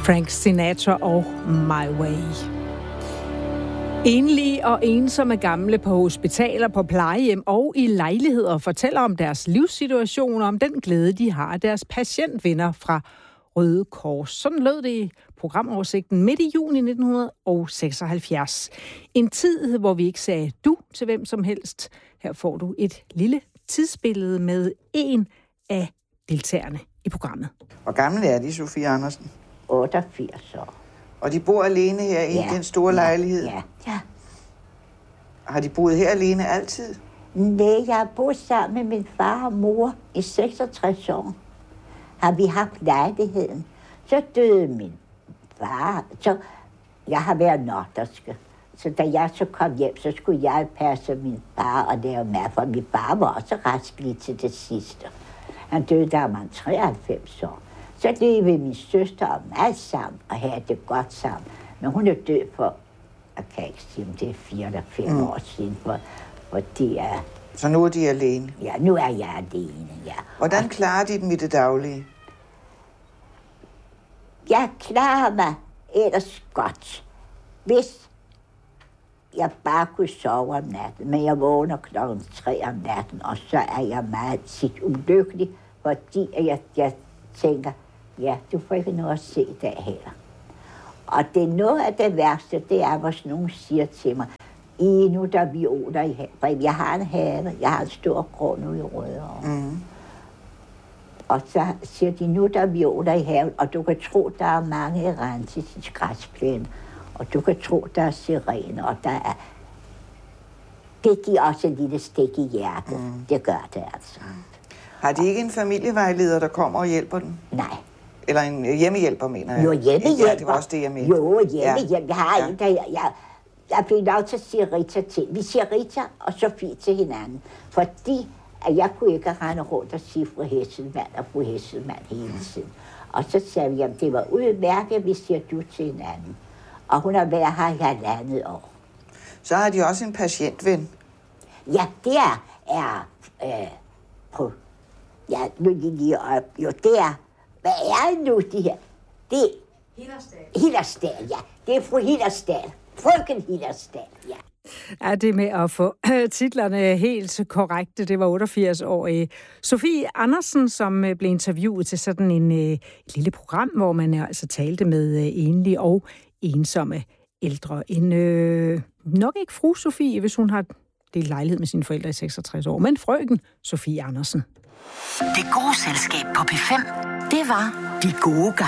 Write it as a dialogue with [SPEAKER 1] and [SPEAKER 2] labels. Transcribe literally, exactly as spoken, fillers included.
[SPEAKER 1] Frank Sinatra og My Way. Enlige og ensomme gamle på hospitaler, på plejehjem og i lejligheder fortæller om deres livssituation og om den glæde, de har af deres patientvenner fra Røde Kors. Sådan lød det i programoversigten midt i juni nitten seksoghalvfjerds. En tid, hvor vi ikke sagde du til hvem som helst. Her får du et lille tidsbillede med en af deltagerne i programmet.
[SPEAKER 2] Hvor gammel er de, Sofie Andersen?
[SPEAKER 3] otteogfirs år.
[SPEAKER 2] Og de bor alene her i
[SPEAKER 3] Ja,
[SPEAKER 2] den store
[SPEAKER 3] ja,
[SPEAKER 2] lejlighed?
[SPEAKER 3] Ja, ja.
[SPEAKER 2] Har de boet her alene altid?
[SPEAKER 3] Nej, jeg har boet sammen med min far og mor i seksogtres år. Har vi haft lejligheden. Så døde min far. Så jeg har været nordderske. Så da jeg så kom hjem, så skulle jeg passe min far og lave mad, for min far var også rask lige til det sidste. Han døde, da var treoghalvfems år. Så levede min søster og mig sammen og havde det godt sammen. Men hun er død for, jeg kan ikke sige, om det er fire eller fem mm. år siden, for, for det er...
[SPEAKER 2] Så nu er de alene?
[SPEAKER 3] Ja, nu er jeg alene, ja.
[SPEAKER 2] Hvordan
[SPEAKER 3] og,
[SPEAKER 2] klarer de dem i det daglige?
[SPEAKER 3] Jeg klarer mig ellers godt, hvis jeg bare kunne sove om natten. Men jeg vågner klokken tre om natten, og så er jeg meget tit ulykkelig, fordi jeg, jeg tænker, ja, du får ikke noget at se i dag heller. Og det er noget af det værste, det er, hvis nogen siger til mig, I nu der er violer i haven. Jeg har en have, jeg har en stor grund nu i Rødovre. Mm. Og så siger de, nu der er violer i haven, og du kan tro, der er mange erantis i græsplænen. Og du kan tro, der er sirener, og der er... Det giver også en lille stik i hjertet. Mm. Det gør det altså. Mm.
[SPEAKER 2] Har de ikke en familievejleder, der kommer og hjælper dem?
[SPEAKER 3] Nej.
[SPEAKER 2] Eller en hjemmehjælper, mener jeg?
[SPEAKER 3] Jo, hjemmehjælper.
[SPEAKER 2] Ja, det var også det, jeg mente.
[SPEAKER 3] Jo, hjemmehjælper. Ja. Jeg har
[SPEAKER 2] ja.
[SPEAKER 3] en, der... Jeg, jeg fik lov til at sige Rita til. Vi siger Rita og Sofie til hinanden. Fordi at jeg kunne ikke rende rundt og sige fru Hesselmann og fru Hesselmann hele tiden. Og så sagde vi, at det var udmærket, vi siger du til hinanden. Og hun har været her i halvandet år.
[SPEAKER 2] Så har de også en patientven?
[SPEAKER 3] Ja, det er... er øh, på, ja, nu lige op. Jo, det er... Hvad er det nu, de her? Det er...
[SPEAKER 1] Hillersdal.
[SPEAKER 3] Hillersdal, ja. Det er fru Hillersdal. Frøken Hillersdal, ja.
[SPEAKER 1] Ja, det med at få titlerne helt korrekte, det var otteogfirs-årige Sofie Andersen, som blev interviewet til sådan en et lille program, hvor man altså talte med enlige og ensomme ældre. En øh, nok ikke fru Sofie, hvis hun har delt lejlighed med sine forældre i seksogtres år, men frøken Sofie Andersen.
[SPEAKER 4] Det gode selskab på P fem, det var De Gode Gamle.